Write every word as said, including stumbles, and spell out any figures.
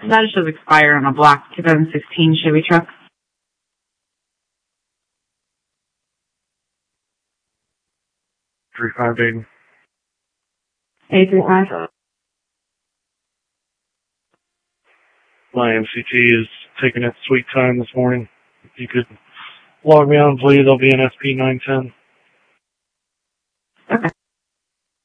That should expire on a black two thousand sixteen Chevy truck. three five eight. eight three five. My M C T is taking its sweet time this morning. If you could log me on, please, I'll be in S P nine ten. Okay.